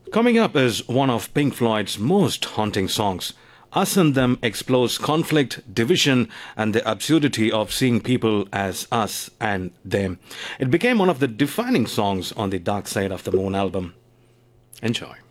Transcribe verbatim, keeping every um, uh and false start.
Coming up is one of Pink Floyd's most haunting songs. Us and Them explores conflict, division, and the absurdity of seeing people as us and them. It became one of the defining songs on the Dark Side of the Moon album. Enjoy.